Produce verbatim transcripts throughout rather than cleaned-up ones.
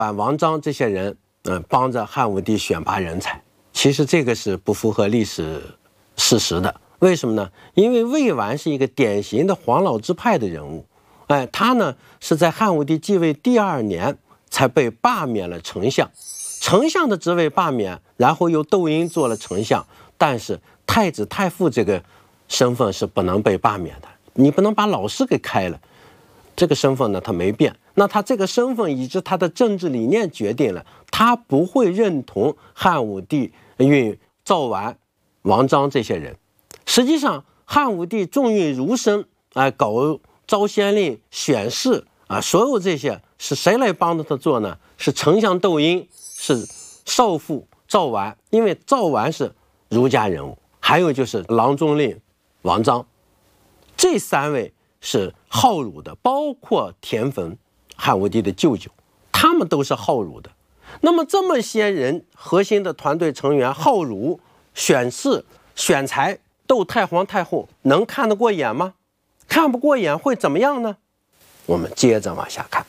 把王章这些人，嗯、呃，帮着汉武帝选拔人才。其实这个是不符合历史事实的。为什么呢？因为魏绾是一个典型的黄老之派的人物，哎，他呢是在汉武帝继位第二年才被罢免了丞相，丞相的职位罢免，然后又窦婴做了丞相，但是太子太傅这个身份是不能被罢免的，你不能把老师给开了，这个身份呢他没变，那他这个身份以及他的政治理念决定了，他不会认同汉武帝运赵绾、王章这些人。实际上，汉武帝重用儒生，啊、呃，搞招先令、选士啊，所有这些是谁来帮着他做呢？是丞相窦婴，是少傅赵绾，因为赵绾是儒家人物，还有就是郎中令王章，这三位是好儒的，包括田汾，汉武帝的舅舅，他们都是好儒的。那么这么些人核心的团队成员好儒、选士、选才，斗太皇太后，能看得过眼吗？看不过眼会怎么样呢？我们接着往下看。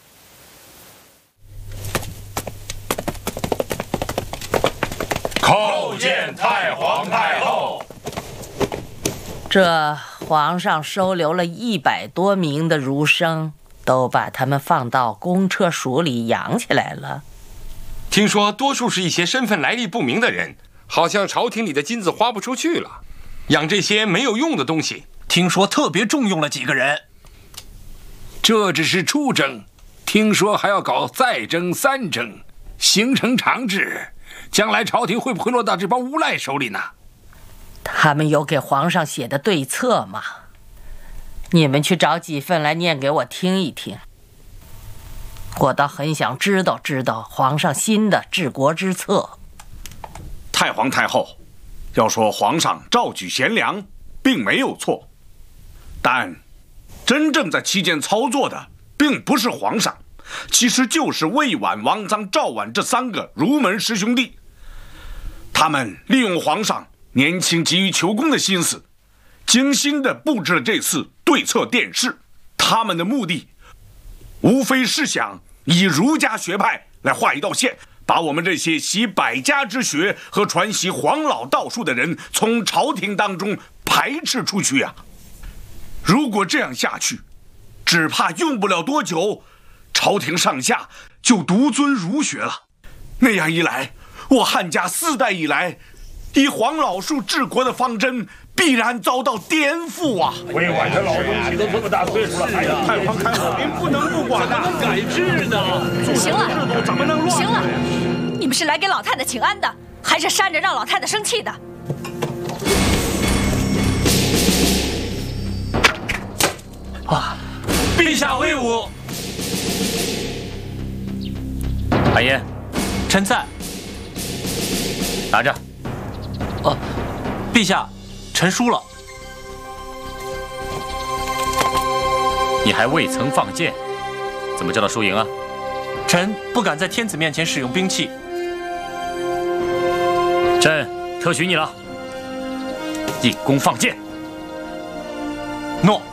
叩见太皇太后。 这皇上收留了一百多名的儒生，都把他们放到公车署里养起来了。 听说多数是一些身份来历不明的人，好像朝廷里的金子花不出去了，养这些没有用的东西。 听说特别重用了几个人。 这只是初征，听说还要搞再征、三征，形成长制。将来朝廷会不会落到这帮无赖手里呢？ 他们有给皇上写的对策吗？你们去找几份来念给我听一听。我倒很想知道知道皇上新的治国之策。 太皇太后，要说皇上召举贤良，并没有错，但真正在期间操作的，并不是皇上，其实就是魏绾、王章、赵绾这三个儒门师兄弟。他们利用皇上年轻急于求功的心思，精心地布置了这次对策殿试。他们的目的，无非是想以儒家学派来画一道线，把我们这些习百家之学和传习黄老道术的人从朝廷当中排斥出去啊！如果这样下去，只怕用不了多久，朝廷上下就独尊儒学了。那样一来，我汉家四代以来以黄老术治国的方针必然遭到颠覆啊！ 魏绾这老东西都这么大岁数了，哎呀，太皇太后，您不能不管呐，改制呢。 行了， 制度怎么能乱？ 行了，你们是来给老太太请安的，还是扇着让老太太生气的？ 啊！陛下威武！ 韩嫣， 臣在。 拿着。 哦，陛下，臣输了。 你还未曾放箭，怎么知道输赢啊？ 臣不敢在天子面前使用兵器。 朕特许你了，进宫放箭。 诺。